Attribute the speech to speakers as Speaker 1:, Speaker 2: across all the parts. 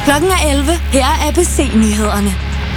Speaker 1: Klokken er 11. Her er ABC-nyhederne.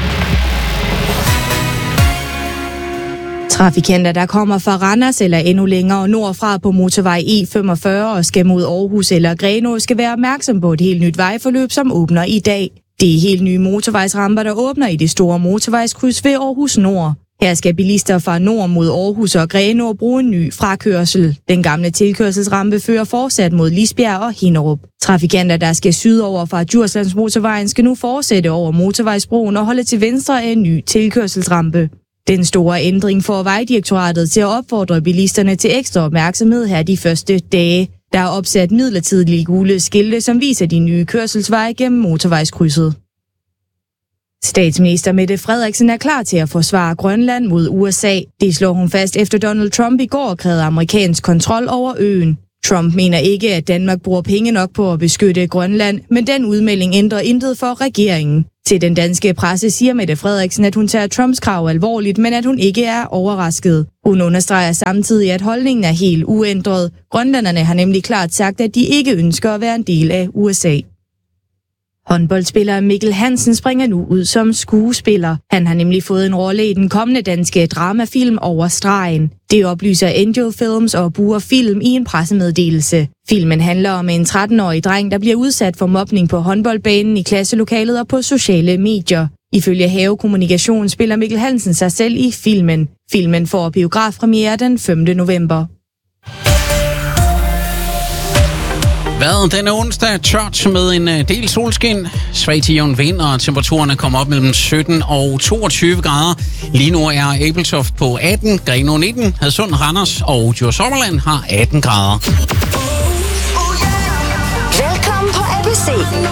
Speaker 2: Trafikanter, der kommer fra Randers eller endnu længere nordfra på motorvej E45 og skal mod Aarhus eller Grenaa, skal være opmærksom på et helt nyt vejforløb, som åbner i dag. Det er helt nye motorvejsramper, der åbner i det store motorvejskryds ved Aarhus Nord. Her skal bilister fra nord mod Aarhus og Grenaa bruge en ny frakørsel. Den gamle tilkørselsrampe fører fortsat mod Lisbjerg og Hinnerup. Trafikanter, der skal sydover fra Djurslandsmotorvejen, skal nu fortsætte over motorvejsbroen og holde til venstre af en ny tilkørselsrampe. Den store ændring får Vejdirektoratet til at opfordre bilisterne til ekstra opmærksomhed her de første dage. Der er opsat midlertidige gule skilte, som viser de nye kørselsveje gennem motorvejskrydset. Statsminister Mette Frederiksen er klar til at forsvare Grønland mod USA. Det slår hun fast efter Donald Trump i går krævede amerikansk kontrol over øen. Trump mener ikke, at Danmark bruger penge nok på at beskytte Grønland, men den udmelding ændrer intet for regeringen. Til den danske presse siger Mette Frederiksen, at hun tager Trumps krav alvorligt, men at hun ikke er overrasket. Hun understreger samtidig, at holdningen er helt uændret. Grønlænderne har nemlig klart sagt, at de ikke ønsker at være en del af USA. Håndboldspiller Mikkel Hansen springer nu ud som skuespiller. Han har nemlig fået en rolle i den kommende danske dramafilm Over stregen. Det oplyser Angel Films og Buer Film i en pressemeddelelse. Filmen handler om en 13-årig dreng, der bliver udsat for mobning på håndboldbanen, i klasselokalet og på sociale medier. Ifølge Have Kommunikation spiller Mikkel Hansen sig selv i filmen. Filmen får biografpremiere den 5. november.
Speaker 3: Vejret den onsdag tørt med en del solskin, svag til jævn vind, og temperaturerne kommer op mellem 17 og 22 grader. Lige nu er Ebeltoft på 18, Grenaa 19, Hadsund, Randers og Djursland har 18 grader.
Speaker 1: Velkommen på ABC.